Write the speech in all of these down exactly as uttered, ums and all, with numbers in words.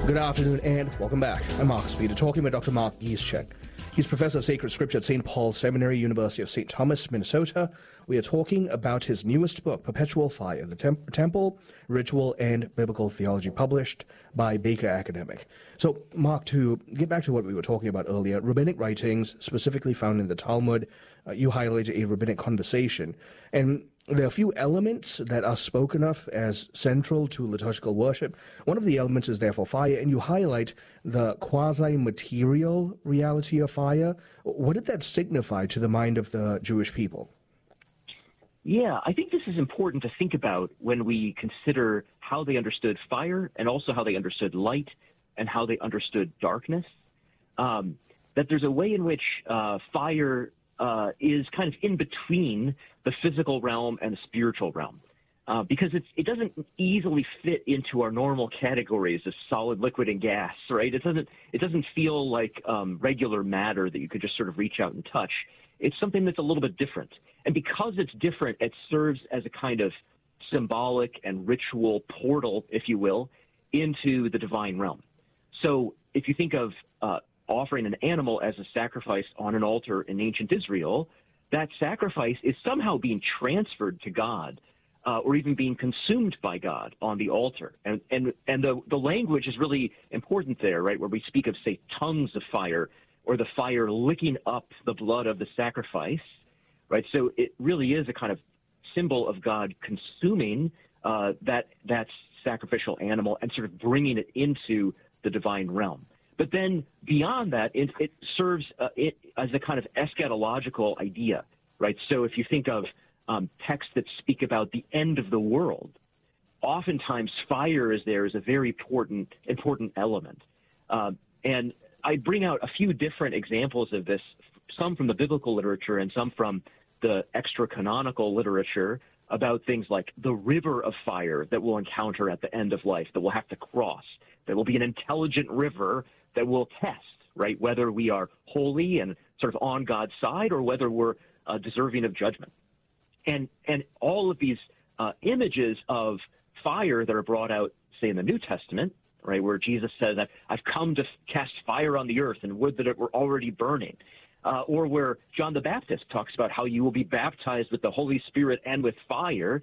Good afternoon and welcome back. I'm Mark Speeder, talking with Doctor Mark Gieszczak. He's Professor of Sacred Scripture at Saint Paul's Seminary, University of Saint Thomas, Minnesota. We are talking about his newest book, Perpetual Fire, The Tem- Temple, Ritual, and Biblical Theology, published by Baker Academic. So, Mark, to get back to what we were talking about earlier, rabbinic writings, specifically found in the Talmud, uh, you highlighted a rabbinic conversation. And there are a few elements that are spoken of as central to liturgical worship. One of the elements is therefore fire, and you highlight the quasi-material reality of fire. What did that signify to the mind of the Jewish people? Yeah, I think this is important to think about when we consider how they understood fire and also how they understood light and how they understood darkness. Um, that there's a way in which uh, fire uh, is kind of in between the physical realm and the spiritual realm, uh, because it's, it doesn't easily fit into our normal categories of solid, liquid, and gas, right? It doesn't, it doesn't feel like um, regular matter that you could just sort of reach out and touch. It's something that's a little bit different. And because it's different, it serves as a kind of symbolic and ritual portal, if you will, into the divine realm. So if you think of uh, offering an animal as a sacrifice on an altar in ancient Israel, that sacrifice is somehow being transferred to God, uh, or even being consumed by God on the altar. And and and the, the language is really important there, right, where we speak of, say, tongues of fire, or the fire licking up the blood of the sacrifice, right? So it really is a kind of symbol of God consuming uh, that that sacrificial animal and sort of bringing it into the divine realm. But then beyond that, it, it serves uh, it as a kind of eschatological idea, right? So if you think of um, texts that speak about the end of the world, oftentimes fire is there as a very important important element. Uh, and I bring out a few different examples of this, some from the biblical literature and some from the extra-canonical literature, about things like the river of fire that we'll encounter at the end of life, that we'll have to cross. There will be an intelligent river that will test, right, whether we are holy and sort of on God's side or whether we're uh, deserving of judgment. And and all of these uh, images of fire that are brought out, say, in the New Testament, right, where Jesus says, I've come to cast fire on the earth and would that it were already burning. Uh, or where John the Baptist talks about how you will be baptized with the Holy Spirit and with fire.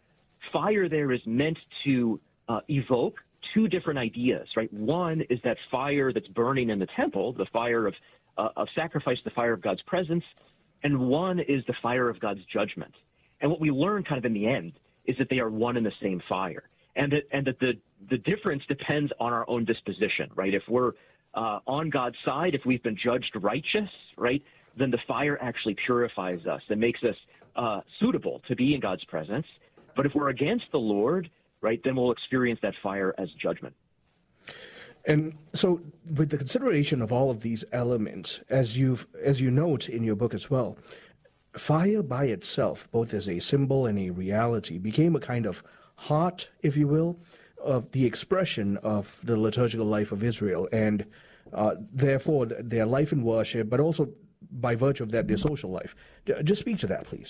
Fire there is meant to uh, evoke two different ideas, right? One is that fire that's burning in the temple, the fire of, uh, of sacrifice, the fire of God's presence, and one is the fire of God's judgment. And what we learn kind of in the end is that they are one and the same fire, and that, and that the, the difference depends on our own disposition, right? If we're Uh, on God's side, if we've been judged righteous, right, then the fire actually purifies us and makes us uh, suitable to be in God's presence. But if we're against the Lord, right, then we'll experience that fire as judgment. And so with the consideration of all of these elements, as you've as you note in your book as well, fire by itself, both as a symbol and a reality, became a kind of heart, if you will, of the expression of the liturgical life of Israel, and uh, therefore their life in worship, but also by virtue of that, their social life. Just speak to that, please.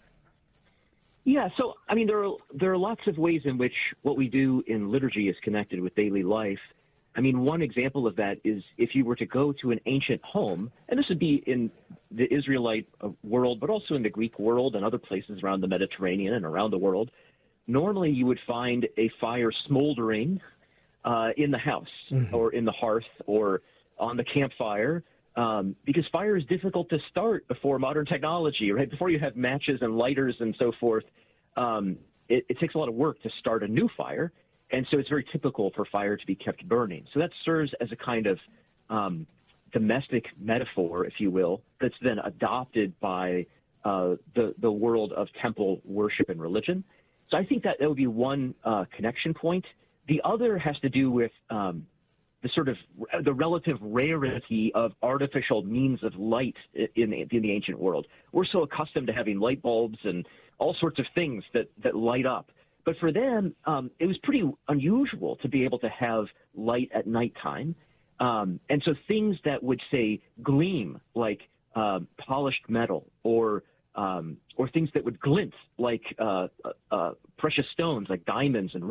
Yeah, so, I mean, there are, there are lots of ways in which what we do in liturgy is connected with daily life. I mean, one example of that is if you were to go to an ancient home, and this would be in the Israelite world, but also in the Greek world and other places around the Mediterranean and around the world, normally you would find a fire smoldering uh, in the house, mm-hmm. or in the hearth or on the campfire, um, because fire is difficult to start before modern technology, right? Before you have matches and lighters and so forth, um, it, it takes a lot of work to start a new fire, and so it's very typical for fire to be kept burning. So that serves as a kind of um, domestic metaphor, if you will, that's then adopted by uh, the, the world of temple worship and religion. So I think that that would be one uh, connection point. The other has to do with um, the sort of the relative rarity of artificial means of light in the, in the ancient world. We're so accustomed to having light bulbs and all sorts of things that, that light up. But for them, um, it was pretty unusual to be able to have light at nighttime. Um, and so things that would, say, gleam like uh, polished metal, or um, or things that would glint like uh, uh, precious stones like diamonds and